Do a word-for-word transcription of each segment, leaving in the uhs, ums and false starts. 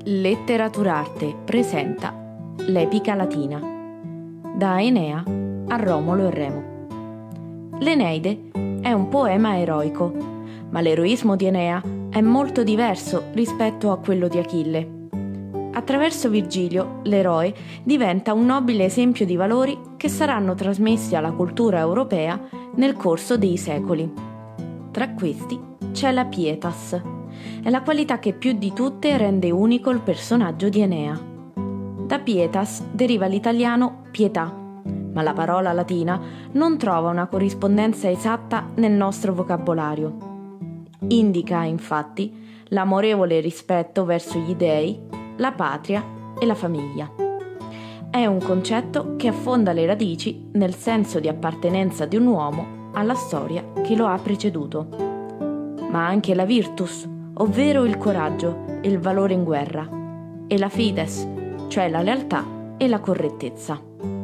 Letteraturarte presenta l'Epica Latina, da Enea a Romolo e Remo. L'Eneide è un poema eroico, ma l'eroismo di Enea è molto diverso rispetto a quello di Achille. Attraverso Virgilio, l'eroe diventa un nobile esempio di valori che saranno trasmessi alla cultura europea nel corso dei secoli. Tra questi c'è la pietas. È la qualità che più di tutte rende unico il personaggio di Enea. Da pietas deriva l'italiano pietà, ma la parola latina non trova una corrispondenza esatta nel nostro vocabolario. Indica, infatti, l'amorevole rispetto verso gli dei, la patria e la famiglia. È un concetto che affonda le radici nel senso di appartenenza di un uomo alla storia che lo ha preceduto. Ma anche la virtus, ovvero il coraggio e il valore in guerra, e la fides, cioè la lealtà e la correttezza.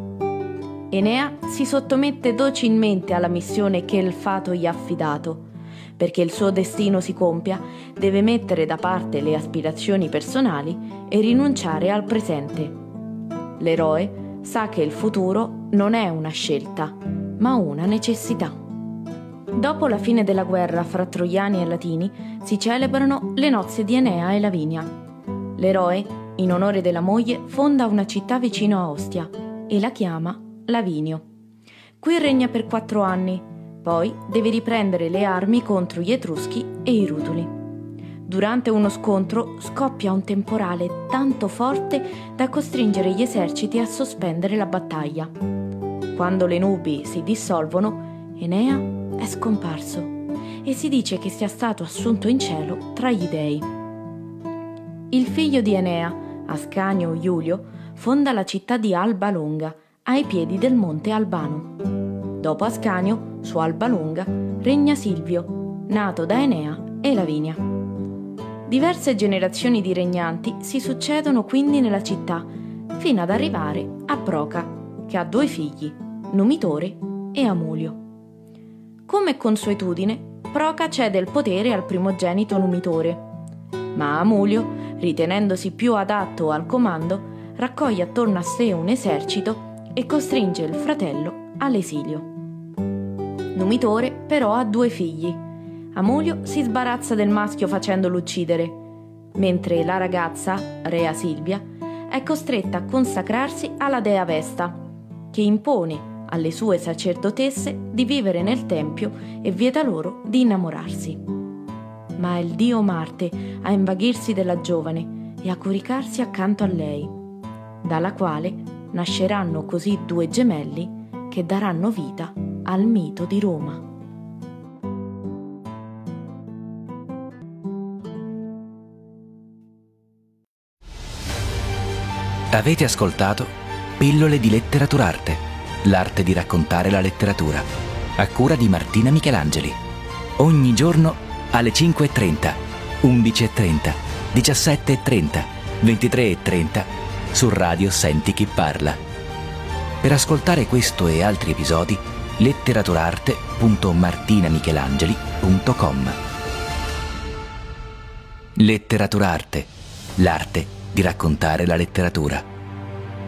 Enea si sottomette docilmente alla missione che il fato gli ha affidato. Perché il suo destino si compia, deve mettere da parte le aspirazioni personali e rinunciare al presente. L'eroe sa che il futuro non è una scelta, ma una necessità. Dopo la fine della guerra fra Troiani e Latini si celebrano le nozze di Enea e Lavinia. L'eroe, in onore della moglie, fonda una città vicino a Ostia e la chiama Lavinio. Qui regna per quattro anni, poi deve riprendere le armi contro gli Etruschi e i Rutuli. Durante uno scontro scoppia un temporale tanto forte da costringere gli eserciti a sospendere la battaglia. Quando le nubi si dissolvono, Enea è scomparso e si dice che sia stato assunto in cielo tra gli dei. Il figlio di Enea, Ascanio Iulio, fonda la città di Alba Longa, ai piedi del monte Albano. Dopo Ascanio, su Alba Longa, regna Silvio, nato da Enea e Lavinia. Diverse generazioni di regnanti si succedono quindi nella città, fino ad arrivare a Proca, che ha due figli, Numitore e Amulio. Come consuetudine, Proca cede il potere al primogenito Numitore, ma Amulio, ritenendosi più adatto al comando, raccoglie attorno a sé un esercito e costringe il fratello all'esilio. Numitore però ha due figli. Amulio si sbarazza del maschio facendolo uccidere, mentre la ragazza, Rea Silvia, è costretta a consacrarsi alla dea Vesta, che impone alle sue sacerdotesse di vivere nel tempio e vieta loro di innamorarsi. Ma è il dio Marte a invaghirsi della giovane e a coricarsi accanto a lei, dalla quale nasceranno così due gemelli che daranno vita al mito di Roma. Avete ascoltato Pillole di Letteraturarte, l'arte di raccontare la letteratura, a cura di Martina Michelangeli. Ogni giorno alle cinque e trenta, undici e trenta, diciassette e trenta, ventitré e trenta su Radio Senti Chi Parla. Per ascoltare questo e altri episodi, letteraturarte punto martinamichelangeli punto com. Letteraturarte, l'arte di raccontare la letteratura.